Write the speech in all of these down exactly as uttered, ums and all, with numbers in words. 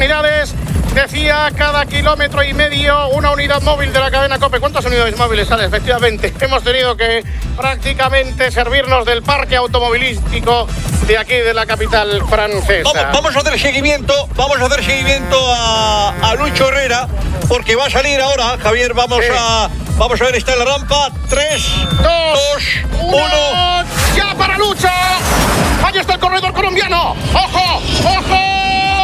unidades. Decía cada kilómetro y medio una unidad móvil de la cadena COPE. ¿Cuántas unidades móviles sale? Efectivamente, hemos tenido que prácticamente servirnos del parque automovilístico de aquí, de la capital francesa. Vamos, vamos a hacer seguimiento, vamos a hacer seguimiento a, a Lucho Herrera, porque va a salir ahora, Javier, vamos sí. a... Vamos a ver, está en la rampa. tres, dos, uno. ¡Ya para Lucho! ¡Ahí está el corredor colombiano! ¡Ojo! ¡Ojo!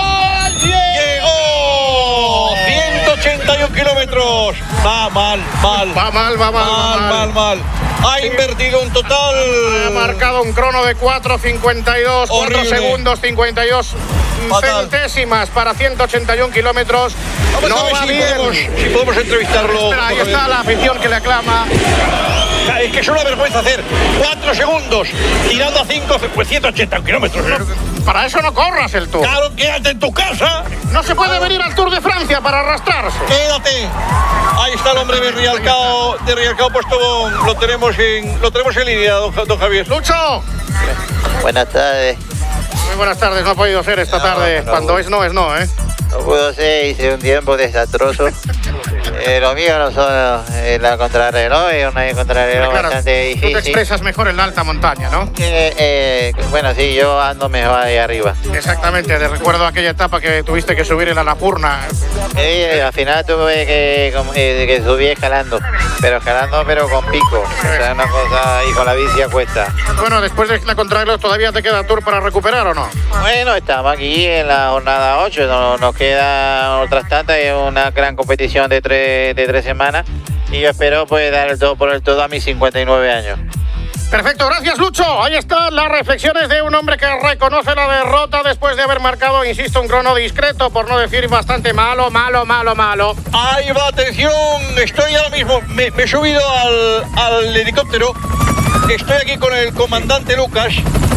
¡Llegó! ciento ochenta y uno kilómetros. Va mal, mal. Va mal, va mal, mal, mal, mal. mal. Ha sí. invertido un total. Ha marcado un crono de cuatro cincuenta y dos, cuatro segundos cincuenta y dos Fatal. centésimas para ciento ochenta y uno kilómetros. Vamos no a ver va si, bien. Podemos, si podemos entrevistarlo. Espera, ahí está bien. La afición que le aclama. Es que es una vergüenza hacer cuatro segundos tirando a cinco, pues ciento ochenta kilómetros. No, para eso no corras el Tour. Claro, quédate en tu casa. No se puede venir al Tour de Francia para arrastrarse. Quédate. Ahí está el hombre de Rialcao, de Rialcao puesto, lo tenemos en, lo tenemos en línea, don, don Javier. ¡Lucho! Buenas tardes. Muy buenas tardes, no ha podido ser esta no, tarde. No, Cuando no. es no, es no, ¿eh? No pudo ser, hice un tiempo desastroso. eh, lo mío no son eh, la contrarreloj, es una contrarreloj claro, bastante difícil. Tú te expresas mejor en la alta montaña, ¿no? Eh, eh, bueno, sí, yo ando mejor ahí arriba. Exactamente, te recuerdo aquella etapa que tuviste que subir en la Annapurna. Eh, al final tuve que, eh, que subir escalando, pero escalando pero con pico. O sea, una cosa, y con la bici a cuesta. Bueno, después de la contrarreloj, ¿todavía te queda Tour para recuperar o no? Bueno, estamos aquí en la jornada ocho, no, nos quedan otras tantas, es una gran competición de tres, de tres semanas y yo espero pues dar el todo por el todo a mis cincuenta y nueve años. Perfecto, gracias Lucho. Ahí están las reflexiones de un hombre que reconoce la derrota después de haber marcado, insisto, un crono discreto, por no decir bastante malo, malo, malo, malo. Ahí va, atención, estoy ahora mismo, me, me he subido al, al helicóptero, estoy aquí con el comandante Lucas.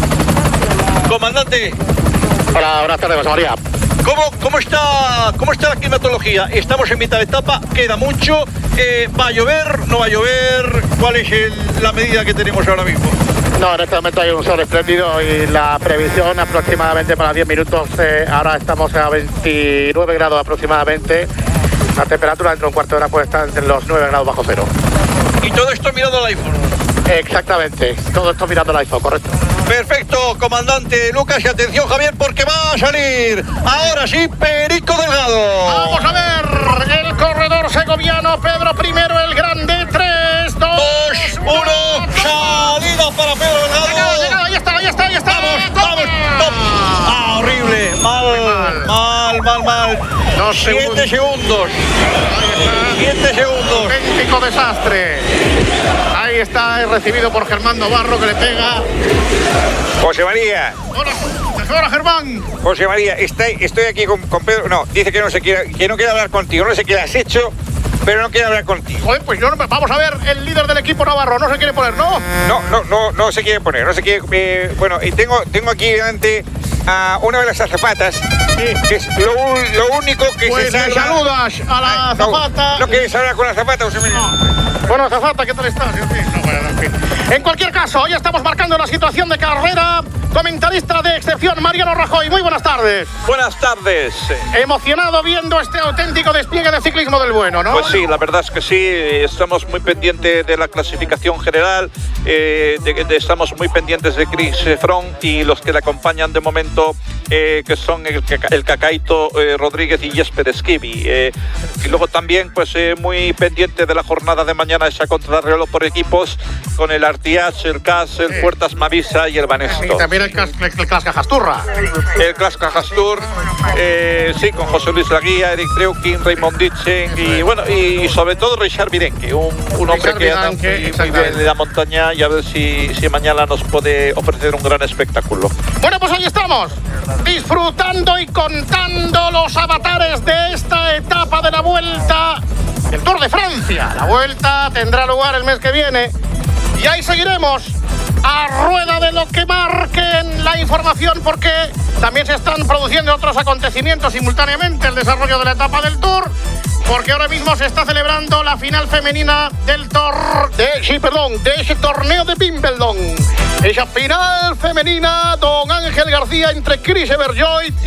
Comandante. Hola, buenas tardes, José María. ¿Cómo, cómo, está, ¿Cómo está la climatología? Estamos en mitad de etapa, queda mucho. Eh, ¿Va a llover? ¿No va a llover? ¿Cuál es el, la medida que tenemos ahora mismo? No, en este momento hay un sol espléndido y la previsión aproximadamente para diez minutos. Eh, ahora estamos a veintinueve grados aproximadamente. La temperatura dentro de un cuarto de hora puede estar entre los nueve grados bajo cero. ¿Y todo esto mirando al iPhone? Exactamente, todo esto mirando al iPhone, correcto. Perfecto, comandante Lucas, y atención Javier, porque va a salir ahora sí Perico Delgado. Vamos a ver, el corredor segoviano Pedro Primero, el grande. Tres, dos, uno, salida para Pedro Delgado. Llegado, llegado, ahí está, ahí está, ahí está. Vamos, vamos, vamos. Ah, horrible, mal, mal, mal, mal, mal. Dos Siete segundos. Siete segundos. Auténtico desastre. Ahí está, recibido por Germán Navarro, que le pega. José María. Hola, hola Germán. José María, estoy, estoy aquí con, con Pedro. No, dice que no se quiere, que no quiere hablar contigo. No sé qué has hecho, pero no quiere hablar contigo. Oye, pues yo no, vamos a ver, el líder del equipo Navarro no se quiere poner, ¿no? No, no, no, no se quiere poner, no se quiere. Eh, bueno, y tengo, tengo aquí delante a una de las azafatas, sí, que es lo, lo único que pues se salva. Pues saludas a la azafata. No, no quieres hablar con la azafata, José María. No. Bueno, azafata, ¿qué tal estás? En fin, no, bueno, en fin. En cualquier caso, hoy estamos marcando la situación de carrera. Comentarista de excepción, Mariano Rajoy. Muy buenas tardes. Buenas tardes. Emocionado viendo este auténtico despliegue de ciclismo del bueno, ¿no? Pues sí, la verdad es que sí. Estamos muy pendientes de la clasificación general. Eh, de, de, estamos muy pendientes de Chris Froome y los que le acompañan de momento, eh, que son el, el Cacaito eh, Rodríguez y Jesper Esquivi. Eh, y luego también, pues, eh, muy pendiente de la jornada de mañana, esa contrarreloj por equipos, con el Artiach, el C A S, el sí. Puertas Mavisa y el Banesto. Y también el, el, el Clas Cajasturra. El Clas Cajastur, eh, sí, con José Luis Laguía, Eric Treukin, Raymond Ditchen y bueno, y sobre todo Richard Virenque, un, un hombre que anda muy, muy bien en la montaña, y a ver si, si mañana nos puede ofrecer un gran espectáculo. Bueno, pues ahí estamos, disfrutando y contando los avatares de esta etapa de la Vuelta del Tour de Francia. La Vuelta tendrá lugar el mes que viene y ahí seguiremos a rueda de lo que marquen la información, porque también se están produciendo otros acontecimientos simultáneamente, el desarrollo de la etapa del Tour, porque ahora mismo se está celebrando la final femenina del tor de, sí, perdón, de ese torneo de Wimbledon. Esa final femenina, don Ángel García, entre Chris Everjoy